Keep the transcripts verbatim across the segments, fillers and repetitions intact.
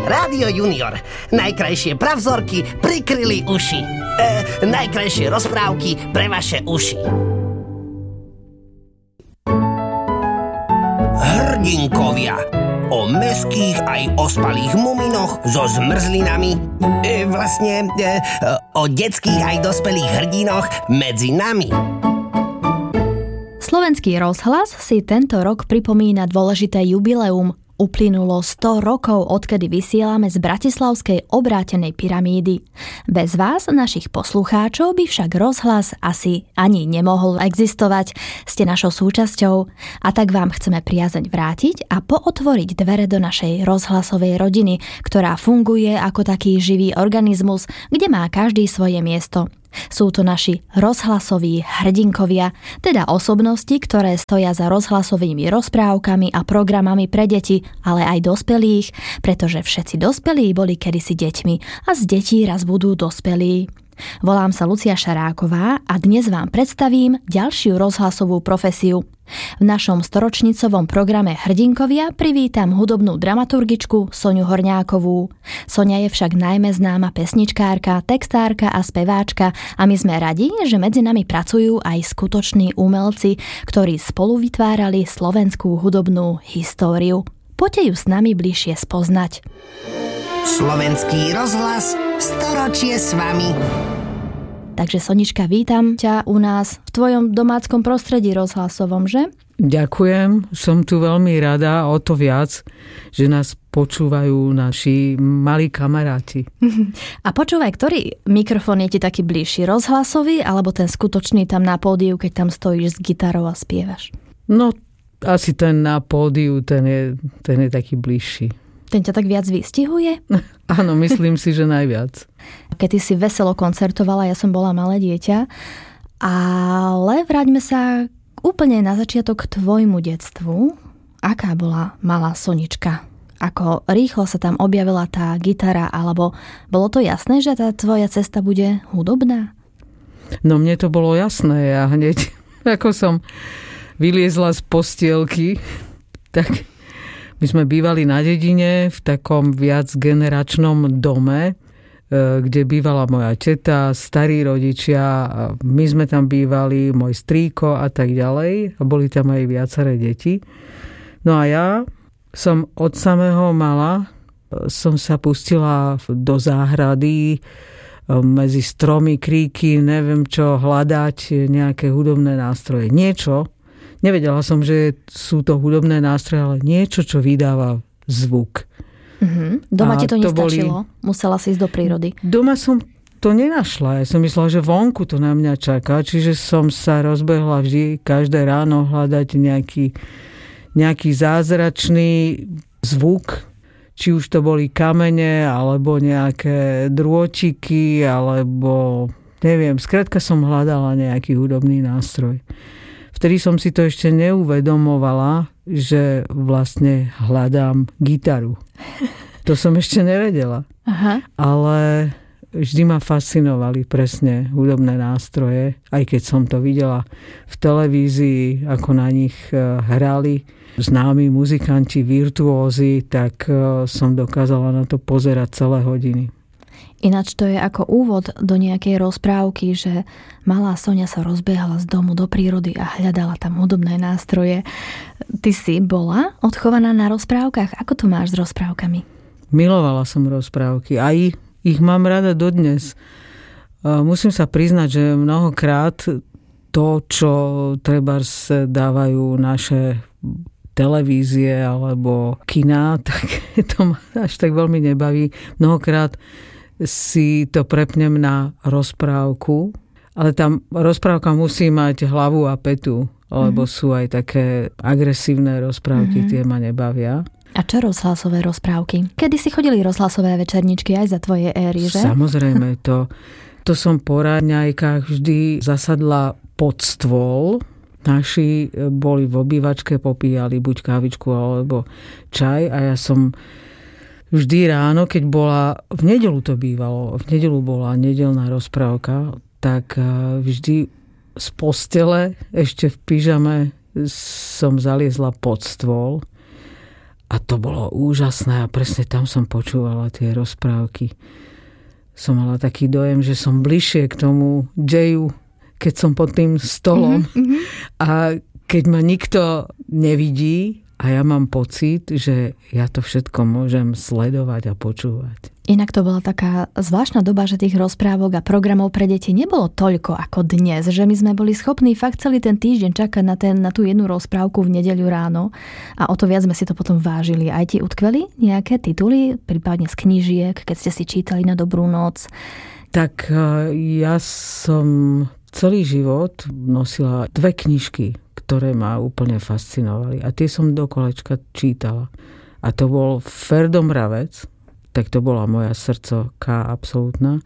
Rádio Junior. Najkrajšie pravzorky prikryli uši. E, najkrajšie rozprávky pre vaše uši. Hrdinkovia. O mäských aj ospalých muminoch so zmrzlinami. E, vlastne e, o detských aj dospelých hrdinoch medzi nami. Slovenský rozhlas si tento rok pripomína dôležité jubileum. Uplynulo sto rokov, odkedy vysielame z bratislavskej obrátenej pyramídy. Bez vás, našich poslucháčov, by však rozhlas asi ani nemohol existovať. Ste našou súčasťou a tak vám chceme priazeň vrátiť a pootvoriť dvere do našej rozhlasovej rodiny, ktorá funguje ako taký živý organizmus, kde má každý svoje miesto. Sú to naši rozhlasoví hrdinkovia, teda osobnosti, ktoré stoja za rozhlasovými rozprávkami a programami pre deti, ale aj dospelých, pretože všetci dospelí boli kedysi deťmi a z detí raz budú dospelí. Volám sa Lucia Šaráková a dnes vám predstavím ďalšiu rozhlasovú profesiu. V našom storočnicovom programe Hrdinkovia privítam hudobnú dramaturgičku Soňu Horňákovú. Soňa je však najmä známa pesničkárka, textárka a speváčka a my sme radi, že medzi nami pracujú aj skutoční umelci, ktorí spolu vytvárali slovenskú hudobnú históriu. Poďte ju s nami bližšie spoznať. Slovenský rozhlas, storočie s vami. Takže Sonička, vítam ťa u nás v tvojom domáckom prostredí rozhlasovom, že? Ďakujem, som tu veľmi rada, o to viac, že nás počúvajú naši malí kamaráti. A počúvaj, ktorý mikrofón je ti taký bližší? Rozhlasový alebo ten skutočný tam na pódiu, keď tam stojíš s gitarou a spievaš? No, asi ten na pódiu, ten je, ten je taký bližší. Ten ťa tak viac vystihuje? Áno, myslím si, že najviac. Keď ty si veselo koncertovala, ja som bola malé dieťa, ale vráťme sa úplne na začiatok k tvojmu detstvu. Aká bola malá Sonička? Ako rýchlo sa tam objavila tá gitara, alebo bolo to jasné, že tá tvoja cesta bude hudobná? No mne to bolo jasné. Ja hneď, ako som vyliezla z postielky, tak my sme bývali na dedine v takom viacgeneračnom dome, kde bývala moja teta, starí rodičia, my sme tam bývali, môj strýko a tak ďalej. A boli tam aj viaceré deti. No a ja som od samého mala, som sa pustila do záhrady, medzi stromy, kríky, neviem čo, hľadať nejaké hudobné nástroje. Niečo. Nevedela som, že sú to hudobné nástroje, ale niečo, čo vydáva zvuk. Mm-hmm. Doma a ti to nestačilo? Boli... Musela si ísť do prírody? Doma som to nenašla. Ja som myslela, že vonku to na mňa čaká. Čiže som sa rozbehla vždy každé ráno hľadať nejaký, nejaký zázračný zvuk. Či už to boli kamene, alebo nejaké drôčiky, alebo neviem. Skrátka som hľadala nejaký hudobný nástroj. Vtedy som si to ešte neuvedomovala, že vlastne hľadám gitaru. To som ešte nevedela. Aha. Ale vždy ma fascinovali presne hudobné nástroje, aj keď som to videla v televízii, ako na nich hrali známi muzikanti, virtuózi, tak som dokázala na to pozerať celé hodiny. Ináč to je ako úvod do nejakej rozprávky, že malá Soňa sa rozbiehala z domu do prírody a hľadala tam hudobné nástroje. Ty si bola odchovaná na rozprávkach? Ako to máš s rozprávkami? Milovala som rozprávky. Aj ich mám rada dodnes. Musím sa priznať, že mnohokrát to, čo trebárs dávajú naše televízie alebo kiná, tak to ma až tak veľmi nebaví. Mnohokrát si to prepnem na rozprávku, ale tam rozprávka musí mať hlavu a petu, lebo mm-hmm. sú aj také agresívne rozprávky, mm-hmm. tie ma nebavia. A čo rozhlasové rozprávky? Kedy si chodili rozhlasové večerničky aj za tvoje éry, že? Samozrejme, to, to som po ráňajkách vždy zasadla pod stôl. Naši boli v obývačke, popíjali buď kávičku alebo čaj a ja som vždy ráno, keď bola, v nedeľu to bývalo, v nedeľu bola nedeľná rozprávka, tak vždy z postele, ešte v pyžame, som zaliezla pod stôl A to bolo úžasné a presne tam som počúvala tie rozprávky. Som mala taký dojem, že som bližšie k tomu deju, keď som pod tým stolom. Mm-hmm. A keď ma nikto nevidí a ja mám pocit, že ja to všetko môžem sledovať a počúvať. Inak to bola taká zvláštna doba, že tých rozprávok a programov pre deti nebolo toľko ako dnes, že my sme boli schopní fakt celý ten týždeň čakať na, ten, na tú jednu rozprávku v nedeľu ráno a o to viac sme si to potom vážili. Aj ti utkveli nejaké tituly, prípadne z knížiek, keď ste si čítali na dobrú noc? Tak ja som celý život nosila dve knižky, ktoré ma úplne fascinovali a tie som do kolečka čítala. A to bol Ferdo Mravec, tak to bola moja srdcovka absolútna.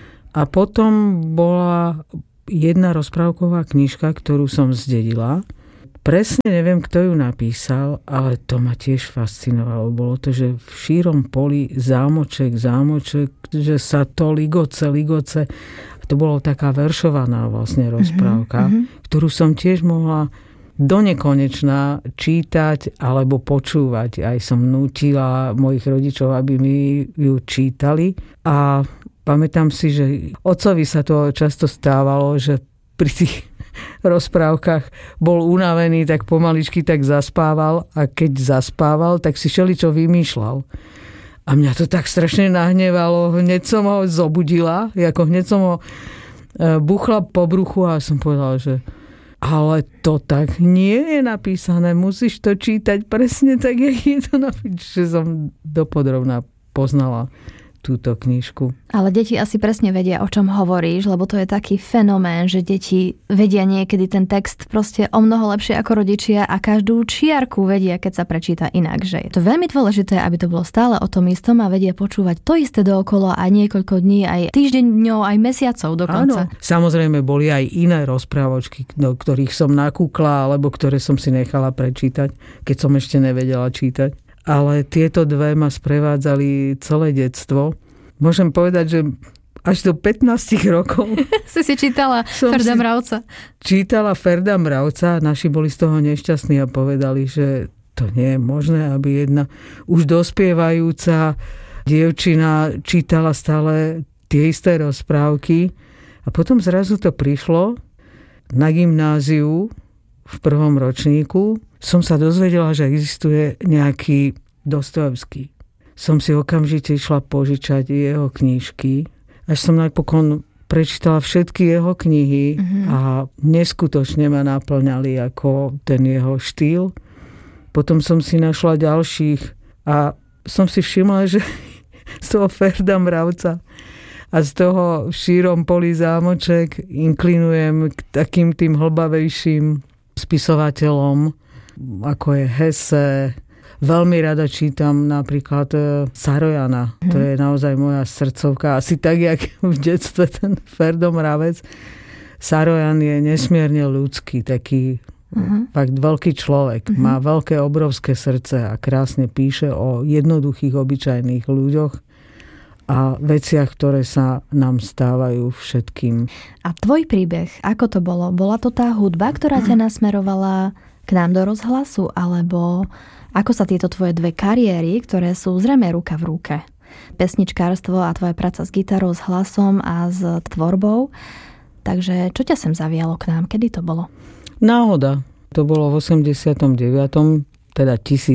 A potom bola jedna rozprávková knižka, ktorú som zdedila. Presne neviem, kto ju napísal, ale to ma tiež fascinovalo. Bolo to, že v šírom poli zámoček, zámoček, že sa to ligoce, ligoce. A to bolo taká veršovaná vlastne rozprávka, mm-hmm. ktorú som tiež mohla do nekonečna čítať alebo počúvať. Aj som nútila mojich rodičov, aby mi ju čítali. A pamätám si, že otcovi sa to často stávalo, že pri tých rozprávkach bol unavený, tak pomaličky tak zaspával a keď zaspával, tak si šeličo vymýšľal. A mňa to tak strašne nahnevalo. Hneď som ho zobudila, ako hneď som ho buchla po bruchu a som povedala, že ale to tak nie je napísané. Musíš to čítať presne tak, jak je to napísané. Že som dopodrobná poznala túto knižku. Ale deti asi presne vedia, o čom hovoríš, lebo to je taký fenomén, že deti vedia niekedy ten text proste o mnoho lepšie ako rodičia a každú čiarku vedia, keď sa prečíta inak. Že je to veľmi dôležité, aby to bolo stále o tom istom a vedia počúvať to isté dookola aj niekoľko dní, aj týždeňov, aj mesiacov dokonca. Áno, samozrejme boli aj iné rozprávočky, do ktorých som nakúkla, alebo ktoré som si nechala prečítať, keď som ešte nevedela čítať. Ale tieto dve ma sprevádzali celé detstvo. Môžem povedať, že až do pätnásť rokov si si čítala Ferda Mravca. Čítala Ferda Mravca, naši boli z toho nešťastní a povedali, že to nie je možné, aby jedna už dospievajúca dievčina čítala stále tie isté rozprávky. A potom zrazu to prišlo na gymnáziu v prvom ročníku. Som sa dozvedela, že existuje nejaký Dostojevský. Som si okamžite išla požičať jeho knižky, až som napokon prečítala všetky jeho knihy mm-hmm. a neskutočne ma naplňali ako ten jeho štýl. Potom som si našla ďalších a som si všimla, že z toho Ferda Mravca a z toho v šírom poli zámoček inklinujem k takým tým hlbavejším spisovateľom, ako je Hesse. Veľmi rada čítam napríklad Sarojana. Mm. To je naozaj moja srdcovka. Asi tak, jak v detstve ten Ferdo Mravec. Sarojan je nesmierne ľudský, taký mm. fakt veľký človek. Mm. Má veľké, obrovské srdce a krásne píše o jednoduchých, obyčajných ľuďoch a veciach, ktoré sa nám stávajú všetkým. A tvoj príbeh, ako to bolo? Bola to tá hudba, ktorá ťa nasmerovala k nám do rozhlasu, alebo ako sa tieto tvoje dve kariéry, ktoré sú zrejme ruka v ruke, pesničkárstvo a tvoja práca s gitarou, s hlasom a s tvorbou, takže čo ťa sem zavialo k nám? Kedy to bolo? Náhoda. To bolo v osemdesiatom deviatom teda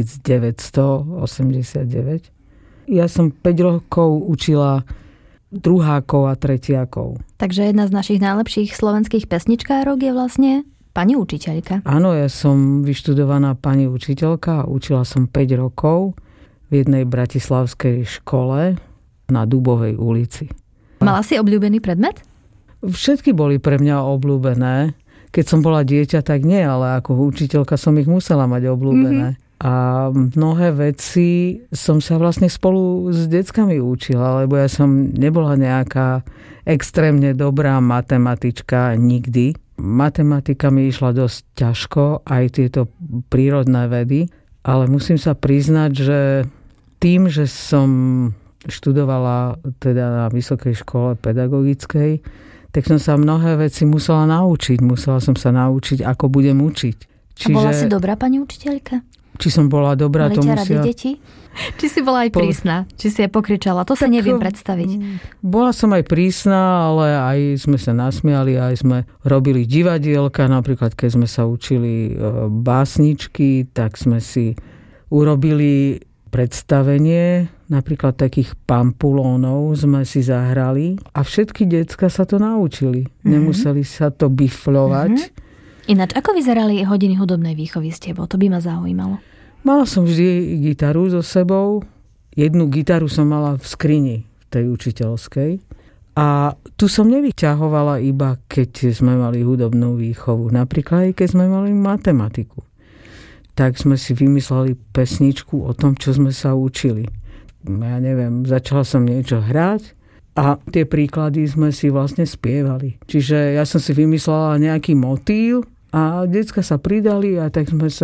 devätnásťstoosemdesiatdeväť. Ja som päť rokov učila druhákov a tretiakov. Takže jedna z našich najlepších slovenských pesničkárok je vlastne pani učiteľka. Áno, ja som vyštudovaná pani učiteľka a učila som päť rokov v jednej bratislavskej škole na Dubovej ulici. Mala si obľúbený predmet? Všetky boli pre mňa obľúbené. Keď som bola dieťa, tak nie, ale ako učiteľka som ich musela mať obľúbené. Mm-hmm. A mnohé veci som sa vlastne spolu s deckami učila, lebo ja som nebola nejaká extrémne dobrá matematička nikdy. Matematika mi išla dosť ťažko, aj tieto prírodné vedy, ale musím sa priznať, že tým, že som študovala teda na vysokej škole pedagogickej, tak som sa mnohé veci musela naučiť. Musela som sa naučiť, ako budem učiť. Čiže... A bola si dobrá pani učiteľka? Či som bola dobrá, Mali to ťa musia... rady deti? Či si bola aj prísna? Či si aj pokričala? To sa neviem predstaviť. Bola som aj prísna, ale aj sme sa nasmiali, aj sme robili divadielka. Napríklad, keď sme sa učili básničky, tak sme si urobili predstavenie, napríklad takých pampulónov sme si zahrali a všetky decka sa to naučili. Mm-hmm. Nemuseli sa to biflovať. Mm-hmm. Ináč, ako vyzerali hodiny hudobnej výchovy s tebou? To by ma zaujímalo. Mala som vždy gitaru so sebou. Jednu gitaru som mala v skrini, v tej učiteľskej. A tu som nevyťahovala iba, keď sme mali hudobnú výchovu. Napríklad aj keď sme mali matematiku. Tak sme si vymysleli pesničku o tom, čo sme sa učili. Ja neviem, začala som niečo hrať a tie príklady sme si vlastne spievali. Čiže ja som si vymyslela nejaký motýl a decka sa pridali a tak sme sa